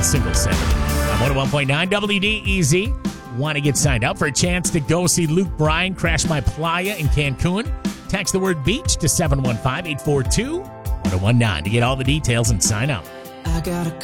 Single Center. On 101.9 WDEZ. Want to get signed up for a chance to go see Luke Bryan crash my playa in Cancun? Text the word beach to 715-842-1019 to get all the details and sign up. I got a